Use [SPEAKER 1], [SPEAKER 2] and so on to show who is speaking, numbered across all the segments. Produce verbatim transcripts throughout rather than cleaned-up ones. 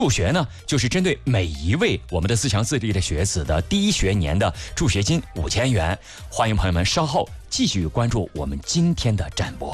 [SPEAKER 1] 助学呢，就是针对每一位我们的自强自立的学子的第一学年的助学金五千元。欢迎朋友们稍后继续关注我们今天的展播。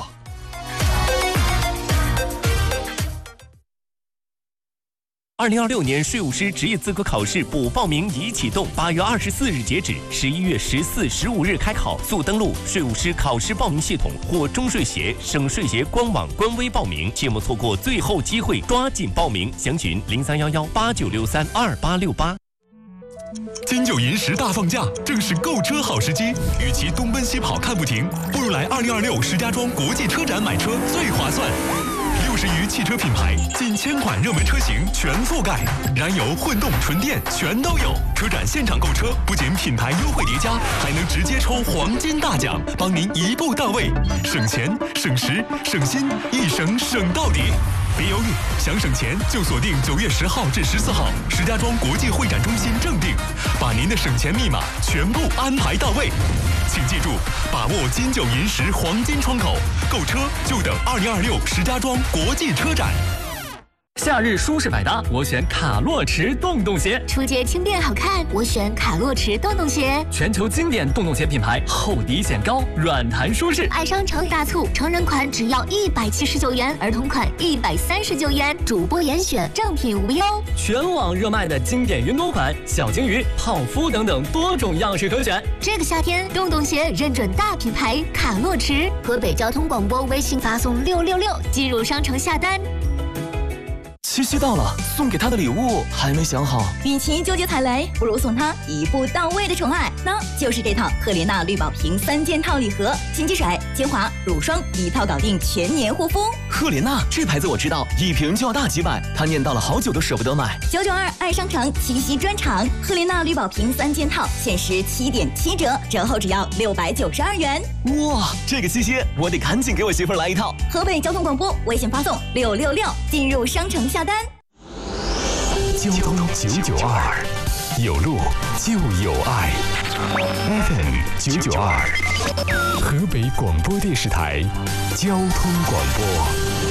[SPEAKER 2] 二零二六年税务师职业资格考试补报名已启动，八月二十四日截止，十一月十四、十五日开考。速登录税务师考试报名系统或中税协、省税协官网官微报名，切莫错过最后机会，抓紧报名。详询零三幺幺八九六三二八六八。
[SPEAKER 3] 金九银十大放假，正是购车好时机。与其东奔西跑看不停，不如来二零二六石家庄国际车展买车最划算。六十余汽车品牌，近千款热门车型全覆盖，燃油、混动、纯电全都有。车展现场购车，不仅品牌优惠叠加，还能直接抽黄金大奖，帮您一步到位，省钱、省时、省心，一省省到底。别犹豫，想省钱就锁定九月十号至十四号，石家庄国际会展中心正定，把您的省钱密码全部安排到位。请记住，把握金九银十黄金窗口，购车就等二零二六石家庄国际车展。
[SPEAKER 4] 夏日舒适百搭，我选卡洛驰洞洞鞋；
[SPEAKER 5] 初阶轻便好看，我选卡洛驰洞洞鞋。
[SPEAKER 4] 全球经典洞洞鞋品牌，厚底显高，软弹舒适。
[SPEAKER 5] 爱商城大促，成人款只要一百七十九元，儿童款一百三十九元，主播严选，正品无忧。
[SPEAKER 4] 全网热卖的经典云朵款、小金鱼、泡芙等等多种样式可选。
[SPEAKER 5] 这个夏天，洞洞鞋认准大品牌卡洛驰。河北交通广播微信发送六六六进入商城下单。
[SPEAKER 6] 七夕到了，送给他的礼物还没想好。
[SPEAKER 7] 与其纠结踩雷，不如送他一步到位的宠爱，那就是这套赫莲娜绿宝瓶三件套礼盒，金鸡水、精华、乳霜一套搞定，全年护肤。
[SPEAKER 6] 赫莲娜这牌子我知道，一瓶就要大几百，他念叨了好久都舍不得买。
[SPEAKER 7] 九九二爱商城七夕专场，赫莲娜绿宝瓶三件套限时七点七折，折后只要六百九十二元。
[SPEAKER 6] 哇，这个七夕我得赶紧给我媳妇来一套。
[SPEAKER 7] 河北交通广播微信发送六六六进入商城下单。
[SPEAKER 3] 交通九九二，有路就有爱。F M 九九二，河北广播电视台交通广播。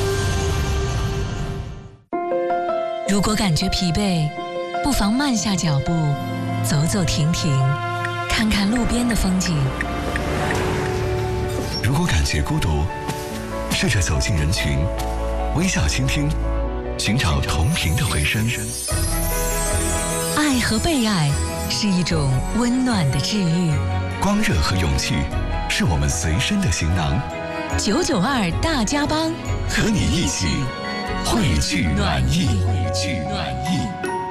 [SPEAKER 8] 如果感觉疲惫，不妨慢下脚步，走走停停，看看路边的风景。
[SPEAKER 9] 如果感觉孤独，试着走进人群，微笑倾听，寻找同频的回声。
[SPEAKER 8] 爱和被爱是一种温暖的治愈，
[SPEAKER 9] 光热和勇气是我们随身的行囊。
[SPEAKER 8] 九九二大家帮，
[SPEAKER 9] 和你一起汇聚暖意，汇聚暖意。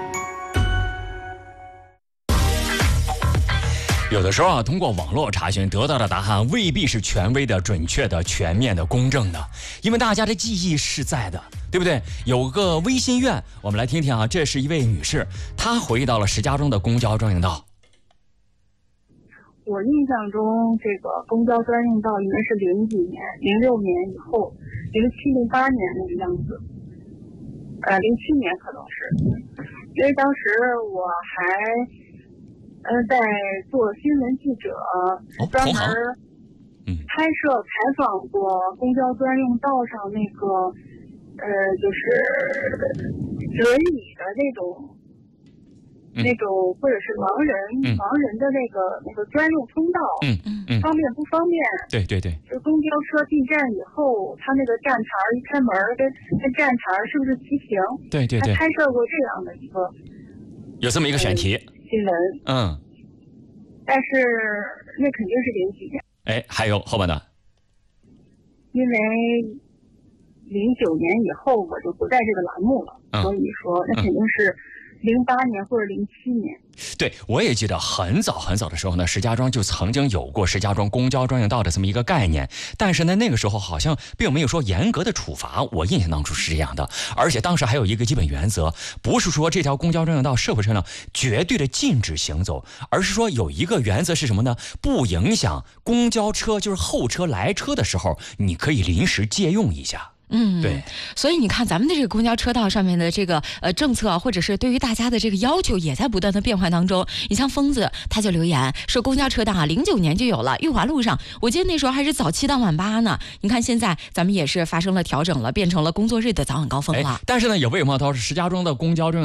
[SPEAKER 1] 有的时候啊，通过网络查询得到的答案未必是权威的、准确的、全面的、公正的，因为大家的记忆是在的，对不对？有个微心愿，我们来听听啊，这是一位女士，她回忆到了石家庄的公交专用道。
[SPEAKER 10] 我印象中，这个公交专用道应该是零几年、零六年以后，零七、零八年那个样子，呃，零七年可能是，因为当时我还。呃，在做新闻记者，
[SPEAKER 1] 哦、
[SPEAKER 10] 专门拍摄采访过公交专用道上那个，呃，就是轮椅的那种，嗯、那种或者是盲人、嗯、盲人的那个那个专用通道，
[SPEAKER 1] 嗯嗯，
[SPEAKER 10] 方便不方便？
[SPEAKER 1] 对对对，
[SPEAKER 10] 就公交车进站以后，它那个站台一开门，跟跟站台是不是齐平？
[SPEAKER 1] 对对对，
[SPEAKER 10] 还拍摄过这样的一个，
[SPEAKER 1] 有这么一个选题。
[SPEAKER 10] 呃新闻，
[SPEAKER 1] 嗯，
[SPEAKER 10] 但是那肯定是零几年。
[SPEAKER 1] 哎，还有后半段，
[SPEAKER 10] 因为零九年以后我就不在这个栏目了，嗯、所以说那肯定是零八年或者零七年。
[SPEAKER 1] 对，我也记得很早很早的时候呢，石家庄就曾经有过石家庄公交专用道的这么一个概念，但是呢，那个时候好像并没有说严格的处罚，我印象当中是这样的。而且当时还有一个基本原则，不是说这条公交专用道社会车辆绝对的禁止行走，而是说有一个原则是什么呢？不影响公交车就是后车来车的时候，你可以临时借用一下。
[SPEAKER 11] 嗯，
[SPEAKER 1] 对，
[SPEAKER 11] 所以你看，咱们的这个公交车道上面的这个呃政策，或者是对于大家的这个要求，也在不断的变化当中。你像疯子，他就留言说，公交车道啊，零九年就有了，裕华路上，我记得那时候还是早七到晚八呢。你看现在咱们也是发生了调整了，变成了工作日的早晚高峰了。
[SPEAKER 1] 但是呢，有位朋友他说，石家庄的公交专